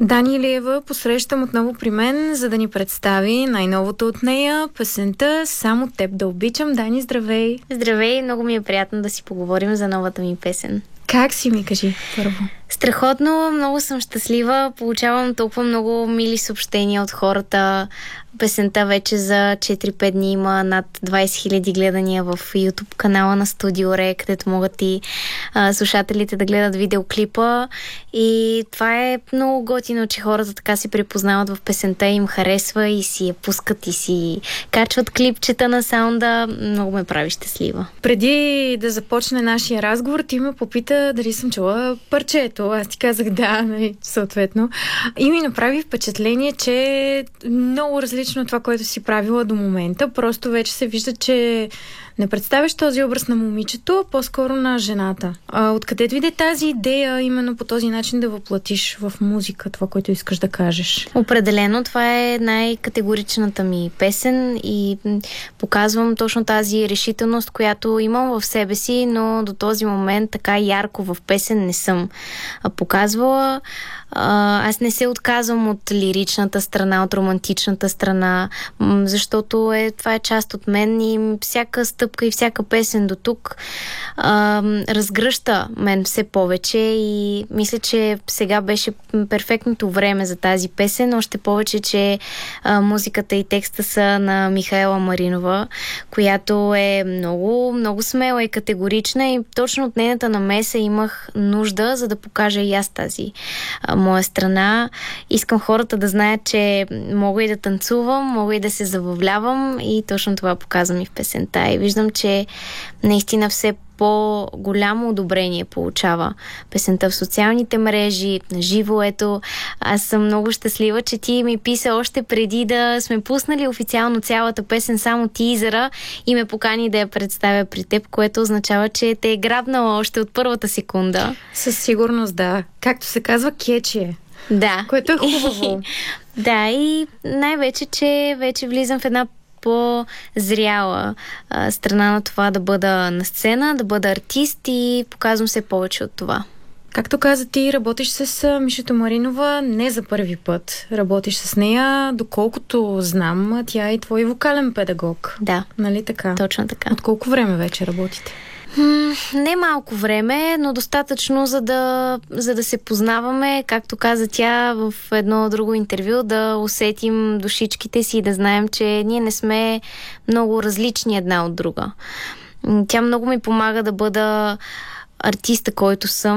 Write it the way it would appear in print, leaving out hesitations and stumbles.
Дани Илиева посрещам отново при мен, за да ни представи най-новото от нея, песента "Само теб да обичам". Дани, здравей! Здравей, много ми е приятно да си поговорим за новата ми песен. Как си, ми кажи първо? Страхотно, много съм щастлива. Получавам толкова много мили съобщения от хората. Песента вече за 4-5 дни има над 20 000 гледания в YouTube канала на Студио Ре, където могат и слушателите да гледат видеоклипа. И това е много готино, че хората така се припознават в песента, им харесва и си я пускат и си качват клипчета на саунда. Много ме прави щастлива. Преди да започне нашия разговор, ти ме попита дали съм чула парчето. Аз ти казах да, съответно. И ми направи впечатление, че е много различно от това, което си правила до момента. Просто вече се вижда, че не представяш този образ на момичето, а по-скоро на жената. Откъде дойде тази идея именно по този начин да въплатиш в музика това, което искаш да кажеш? Определено това е най-категоричната ми песен и показвам точно тази решителност, която имам в себе си, но до този момент така ярко в песен не съм показвала. Аз не се отказвам от лиричната страна, от романтичната страна, защото това е част от мен и всяка стъпка и всяка песен до тук разгръща мен все повече и мисля, че сега беше перфектното време за тази песен, още повече, че музиката и текста са на Михаела Маринова, която е много, много смела и категорична и точно от нейната намеса имах нужда, за да покажа и аз тази моя страна. Искам хората да знаят, че мога и да танцувам, мога и да се забавлявам и точно това показвам и в песента. И виждам, че наистина все по-голямо одобрение получава песента в социалните мрежи, на живо. Ето, аз съм много щастлива, че ти ми писа още преди да сме пуснали официално цялата песен, само тизъра и ме покани да я представя при теб, което означава, че те е грабнала още от първата секунда. Със сигурност, да. Както се казва, кечие. Да. Което е хубаво. Да, и най-вече, че вече влизам в една по-зряла страна на това да бъда на сцена, да бъда артист и показвам се повече от това. Както каза, ти работиш с Мишето Маринова не за първи път. Работиш с нея, доколкото знам, тя е твой вокален педагог. Да. Нали така? Точно така. От колко време вече работите? Не малко време, но достатъчно, за да се познаваме, както каза тя в едно друго интервю, да усетим душичките си и да знаем, че ние не сме много различни една от друга. Тя много ми помага да бъда артиста, който съм.